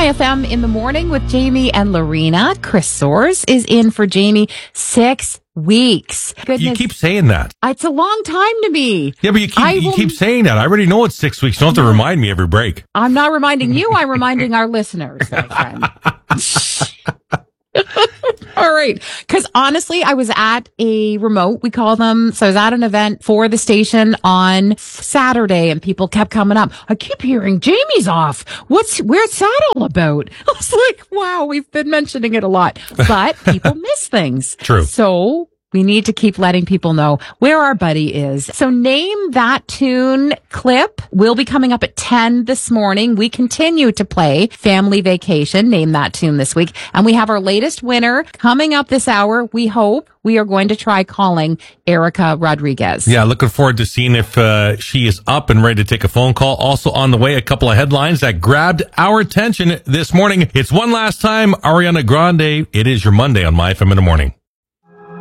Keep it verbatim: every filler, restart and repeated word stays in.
My F M in the morning with Jamie and Lorena. Chris Soares is in for Jamie. Six weeks. Goodness. You keep saying that. It's a long time to me. Yeah, but you keep, I you will- keep saying that. I already know it's six weeks. You don't have to remind me every break. I'm not reminding you. I'm reminding our listeners, my friend. All right. Because honestly, I was at a remote, we call them. So I was at an event for the station on Saturday and people kept coming up. I keep hearing Jamie's off. What's, where's that all about? I was like, wow, we've been mentioning it a lot, but people miss things. True. So we need to keep letting people know where our buddy is. So Name That Tune clip will be coming up at ten this morning. We continue to play Family Vacation, Name That Tune this week. And we have our latest winner coming up this hour. We hope we are going to try calling Erica Rodriguez. Yeah, looking forward to seeing if uh, she is up and ready to take a phone call. Also on the way, a couple of headlines that grabbed our attention this morning. It's One Last Time, Ariana Grande. It is your Monday on My F M in the Morning.